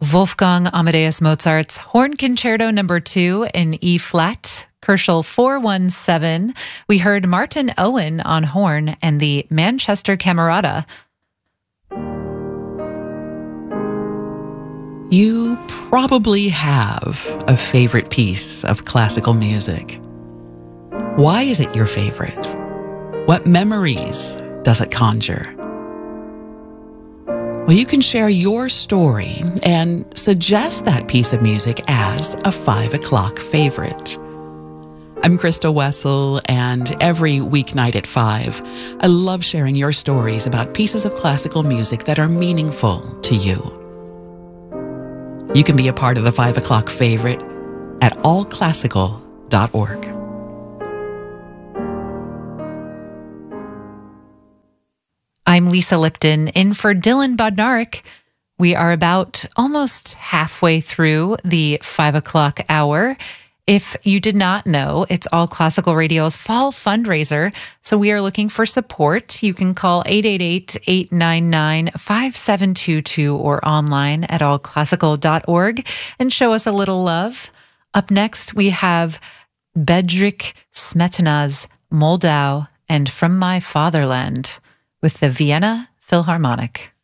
Wolfgang Amadeus Mozart's Horn Concerto No. 2 in E-flat, Kerschel 417. We heard Martin Owen on horn and the Manchester Camerata. You probably have a favorite piece of classical music. Why is it your favorite? What memories does it conjure? Well, you can share your story and suggest that piece of music as a 5 o'clock favorite. I'm Krista Wessel, and every weeknight at 5, I love sharing your stories about pieces of classical music that are meaningful to you. You can be a part of the 5 o'clock favorite at allclassical.org. I'm Lisa Lipton, in for Dylan Bodnarik. We are about almost halfway through the 5 o'clock hour. If you did not know, it's All Classical Radio's fall fundraiser, so we are looking for support. You can call 888-899-5722 or online at allclassical.org and show us a little love. Up next, we have Bedřich Smetana's Moldau and From My Fatherland with the Vienna Philharmonic.